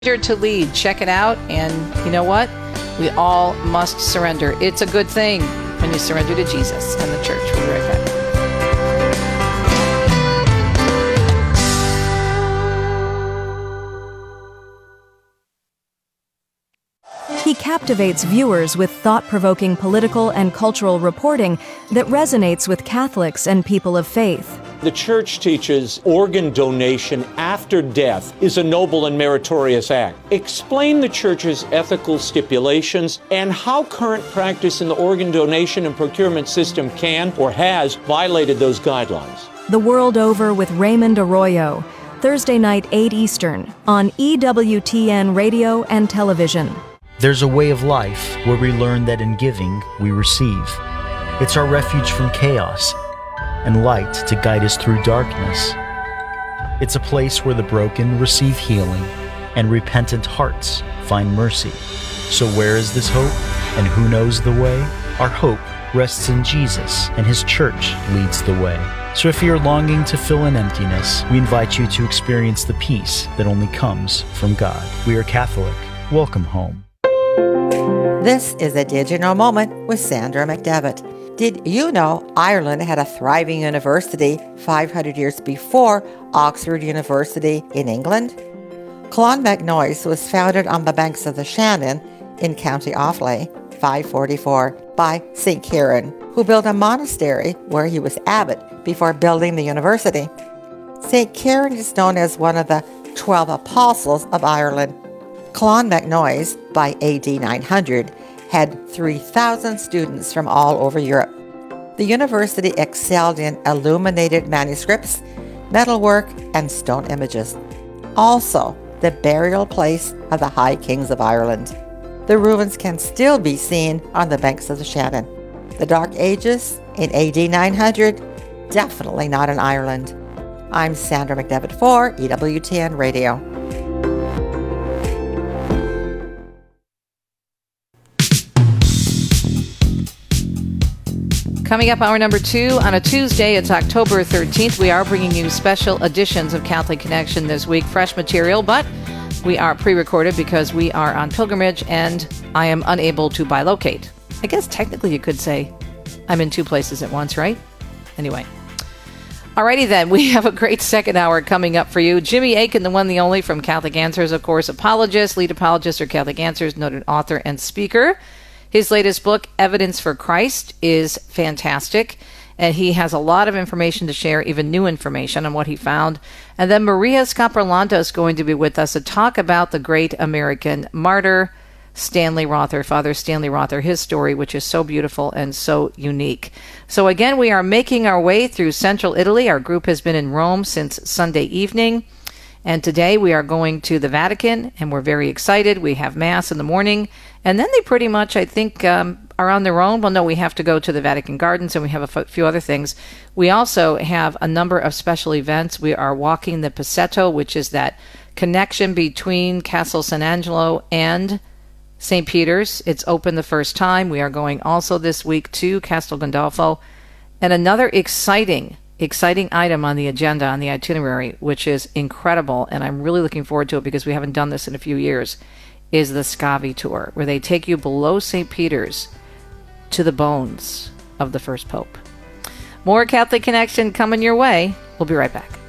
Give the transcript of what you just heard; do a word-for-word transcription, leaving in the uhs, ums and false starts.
To lead. Check it out. And you know what? We all must surrender. It's a good thing when you surrender to Jesus and the church. We'll be right back. He captivates viewers with thought-provoking political and cultural reporting that resonates with Catholics and people of faith. The Church teaches organ donation after death is a noble and meritorious act. Explain the Church's ethical stipulations and how current practice in the organ donation and procurement system can or has violated those guidelines. The World Over with Raymond Arroyo, Thursday night, eight Eastern, on E W T N Radio and Television. There's a way of life where we learn that in giving, we receive. It's our refuge from chaos and light to guide us through darkness. It's a place where the broken receive healing and repentant hearts find mercy. So where is this hope, and who knows the way? Our hope rests in Jesus, and His church leads the way. So if you're longing to fill an emptiness, we invite you to experience the peace that only comes from God. We are Catholic. Welcome home. This is a Did You Know Moment with Sandra McDevitt. Did you know Ireland had a thriving university five hundred years before Oxford University in England? Clonmacnoise was founded on the banks of the Shannon in County Offaly, five forty-four, by Saint Kieran, who built a monastery where he was abbot before building the university. Saint Kieran is known as one of the twelve apostles of Ireland. Clonmacnoise, by A D nine hundred, had three thousand students from all over Europe. The university excelled in illuminated manuscripts, metalwork, and stone images. Also, the burial place of the High Kings of Ireland. The ruins can still be seen on the banks of the Shannon. The Dark Ages in A D nine hundred, definitely not in Ireland. I'm Sandra McDevitt for E W T N Radio. Coming up, hour number two, on a Tuesday, it's October thirteenth. We are bringing you special editions of Catholic Connection this week, fresh material, but we are pre-recorded because we are on pilgrimage and I am unable to bilocate. I guess technically you could say I'm in two places at once, right? Anyway. Alrighty then, we have a great second hour coming up for you. Jimmy Akin, the one, the only, from Catholic Answers, of course, apologist, lead apologist for Catholic Answers, noted author and speaker. His latest book, Evidence for Christ, is fantastic, and he has a lot of information to share, even new information on what he found. And then Maria Scaprolanta is going to be with us to talk about the great American martyr, Stanley Rother, Father Stanley Rother, his story, which is so beautiful and so unique. So again, we are making our way through central Italy. Our group has been in Rome since Sunday evening. And today we are going to the Vatican, and we're very excited. We have Mass in the morning, and then they pretty much, I think, um, are on their own. Well, no, we have to go to the Vatican Gardens, and we have a f- few other things. We also have a number of special events. We are walking the Pasetto, which is that connection between Castel San Angelo and Saint Peter's. It's open the first time. We are going also this week to Castel Gandolfo. And another exciting exciting item on the agenda, on the itinerary, which is incredible, and I'm really looking forward to it because we haven't done this in a few years, is the Scavi Tour, where they take you below Saint Peter's to the bones of the first pope. More Catholic Connection coming your way. We'll be right back.